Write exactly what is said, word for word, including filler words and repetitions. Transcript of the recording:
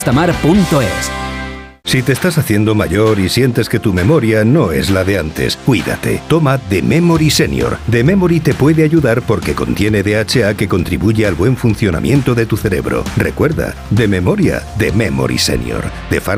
Tamar punto es. Si te estás haciendo mayor y sientes que tu memoria no es la de antes, cuídate. Toma The Memory Senior. The Memory te puede ayudar porque contiene D H A que contribuye al buen funcionamiento de tu cerebro. Recuerda, de memoria, The Memory Senior. De